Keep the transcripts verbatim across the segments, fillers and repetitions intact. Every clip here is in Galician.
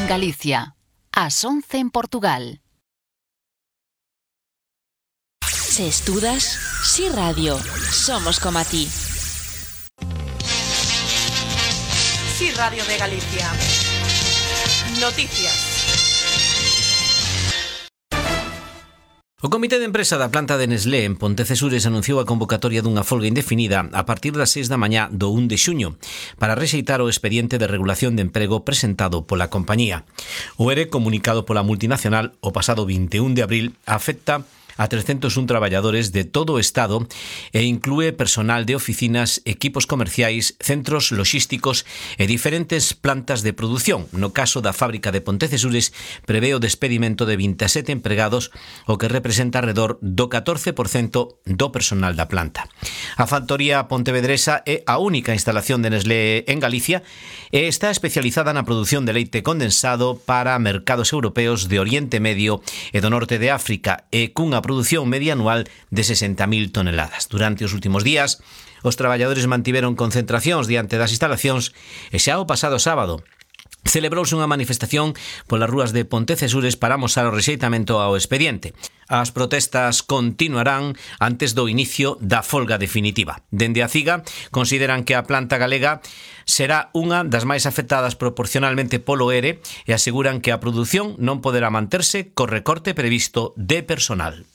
en Galicia, ás once en Portugal. Se estudas, si radio, somos como a ti. Si Radio de Galicia. Noticias. O Comité de Empresa da planta de Nestlé en Pontecesures anunciou a convocatoria dunha folga indefinida a partir das seis da mañá do un de xuño para rexeitar o expediente de regulación de emprego presentado pola compañía. O ERE, comunicado pola multinacional o pasado vinte e un de abril, afecta a trescentos un traballadores de todo o Estado e inclúe personal de oficinas, equipos comerciais, centros loxísticos e diferentes plantas de produción. No caso da fábrica de Pontecesures, prevé o despedimento de vinte e sete empregados, o que representa alrededor do catorce por cento do personal da planta. A factoría pontevedresa é a única instalación de Nestlé en Galicia e está especializada na produción de leite condensado para mercados europeos de Oriente Medio e do norte de África e cunha produción media anual de sesenta mil toneladas. Durante os últimos días, os traballadores mantiveron concentracións diante das instalacións e xa o pasado sábado celebrouse unha manifestación polas rúas de Pontecesures para amosar o rexeitamento ao expediente. As protestas continuarán antes do inicio da folga definitiva. Dende a CIGA consideran que a planta galega será unha das máis afectadas proporcionalmente polo ERE e aseguran que a produción non poderá manterse co recorte previsto de personal.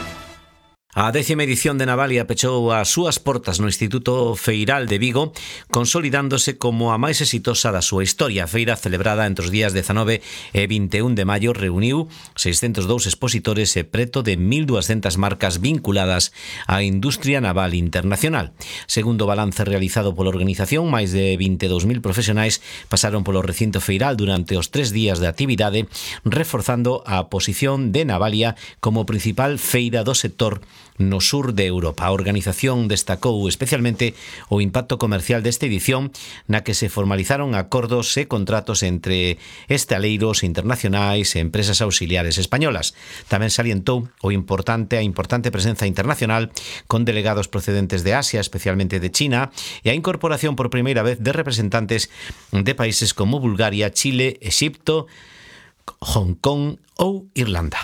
A décima edición de Navalia pechou as súas portas no Instituto Feiral de Vigo, consolidándose como a máis exitosa da súa historia. A feira, celebrada entre os días dezanove e vinte e un de maio, reuniu seiscentos e dous expositores e preto de mil duascentas marcas vinculadas á industria naval internacional. Segundo o balance realizado pola organización, máis de vinte e dous mil profesionais pasaron polo recinto feiral durante os tres días de actividade, reforzando a posición de Navalia como principal feira do sector no sur de Europa. A organización destacou especialmente o impacto comercial desta edición, na que se formalizaron acordos e contratos entre estaleiros internacionais e empresas auxiliares españolas. Tamén salientou o importante a importante presenza internacional con delegados procedentes de Asia, especialmente de China, e a incorporación por primeira vez de representantes de países como Bulgaria, Chile, Exipto, Hong Kong ou Irlanda.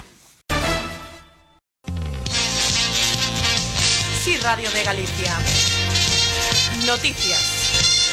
Si Radio de Galicia. Noticias.